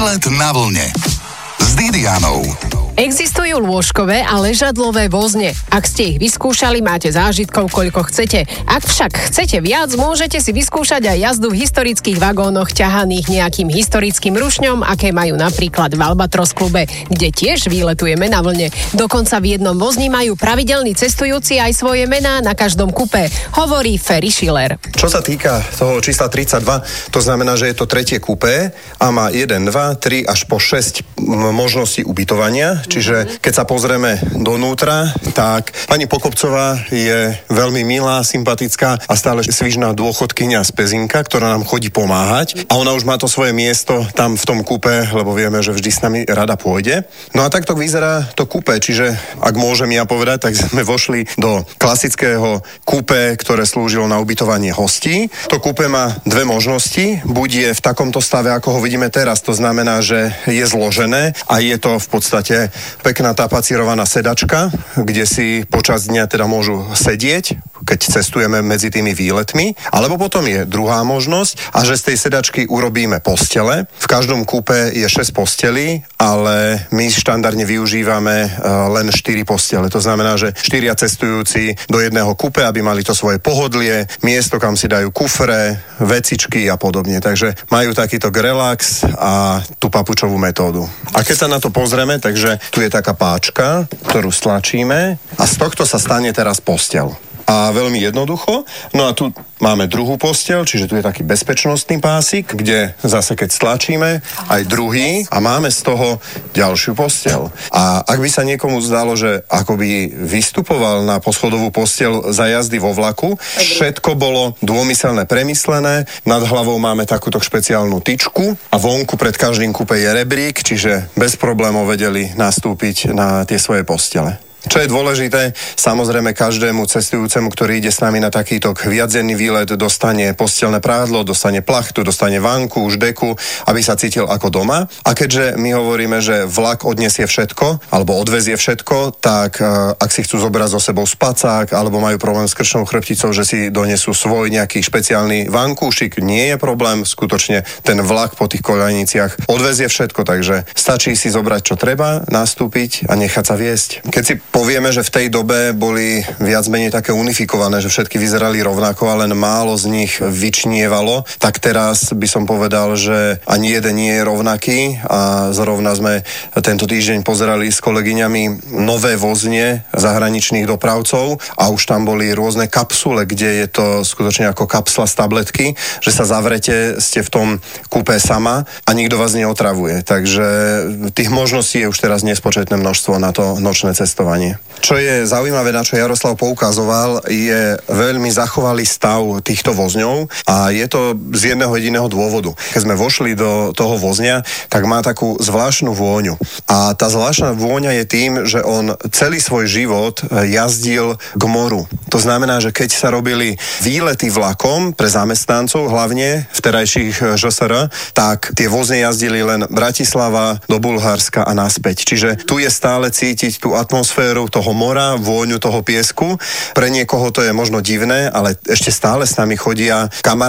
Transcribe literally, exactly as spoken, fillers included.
Výlet na vlne s Didianou. Existujú lôžkové a ležadlové vozne. Ak ste ich vyskúšali, máte zážitkov, koľko chcete. Ak však chcete viac, môžete si vyskúšať aj jazdu v historických vagónoch ťahaných nejakým historickým rušňom, aké majú napríklad v Albatros klube, kde tiež výletujeme na vlne. Dokonca v jednom vozni majú pravidelní cestujúci aj svoje mená na každom kupe, hovorí Ferry Schiller. Čo sa týka toho čísla tridsaťdva, to znamená, že je to tretie kupé a má jeden, dva, tri až po šesť možností ubytovania. Čiže keď sa pozrieme donútra, tak pani Pokopcová je veľmi milá, sympatická a stále svižná dôchodkyňa z Pezinka, ktorá nám chodí pomáhať. A ona už má to svoje miesto tam v tom kúpe, lebo vieme, že vždy s nami rada pôjde. No a takto vyzerá to kúpe, čiže ak môžem ja povedať, tak sme vošli do klasického kúpe, ktoré slúžilo na ubytovanie hostí. To kúpe má dve možnosti. Buď je v takomto stave, ako ho vidíme teraz, to znamená, že je zložené a je to v podstate pekná tapacírovaná sedačka, kde si počas dňa teda môžu sedieť, keď cestujeme medzi tými výletmi. Alebo potom je druhá možnosť a že z tej sedačky urobíme postele. V každom kúpe je šesť postelí, ale my štandardne využívame len štyri postele. To znamená, že štyria cestujúci do jedného kúpe, aby mali to svoje pohodlie, miesto, kam si dajú kufre, vecičky a podobne. Takže majú takýto relax a tú papučovú metódu. A keď sa na to pozrieme, takže tu je taká páčka, ktorú stlačíme a z tohto sa stane teraz posteľ. A veľmi jednoducho. No a tu máme druhú posteľ, čiže tu je taký bezpečnostný pásik, kde zase keď stlačíme aj druhý a máme z toho ďalšiu posteľ. A ak by sa niekomu zdalo, že akoby vystupoval na poschodovú posteľ za jazdy vo vlaku, všetko bolo dômyselné, premyslené. Nad hlavou máme takúto špeciálnu tyčku a vonku pred každým kúpe je rebrík, čiže bez problémov vedeli nastúpiť na tie svoje postele. Čo je dôležité, samozrejme každému cestujúcemu, ktorý ide s nami na takýto viacdenný výlet, dostane posteľné prádlo, dostane plachtu, dostane vanku, už deku, aby sa cítil ako doma. A keďže my hovoríme, že vlak odniesie všetko, alebo odvezie všetko, tak ak si chcú zobrať so sebou spacák, alebo majú problém s krčnou chrbticou, že si donesú svoj nejaký špeciálny vankúšik, nie je problém, skutočne ten vlak po tých koľajniciach odvezie všetko, takže stačí si zobrať, čo treba, nastúpiť a nechať sa viesť. Keď si povieme, že v tej dobe boli viac menej také unifikované, že všetky vyzerali rovnako a len málo z nich vyčnievalo, tak teraz by som povedal, že ani jeden nie je rovnaký a zrovna sme tento týždeň pozerali s kolegyňami nové vozne zahraničných dopravcov a už tam boli rôzne kapsule, kde je to skutočne ako kapsla z tabletky, že sa zavrete, ste v tom kúpe sama a nikto vás neotravuje. Takže tých možností je už teraz nespočetné množstvo na to nočné cestovanie. Čo je zaujímavé, na čo Jaroslav poukazoval, je veľmi zachovalý stav týchto vozňov a je to z jedného jediného dôvodu. Keď sme vošli do toho vozňa, tak má takú zvláštnu vôňu. A tá zvláštna vôňa je tým, že on celý svoj život jazdil k moru. To znamená, že keď sa robili výlety vlakom pre zamestnancov, hlavne v terajších ž es er, tak tie vozne jazdili len Bratislava do Bulharska a naspäť. Čiže tu je stále cítiť tú atmosféru toho mora, vôňu toho piesku. Pre niekoho to je možno divné, ale ešte stále s nami chodia kamaráti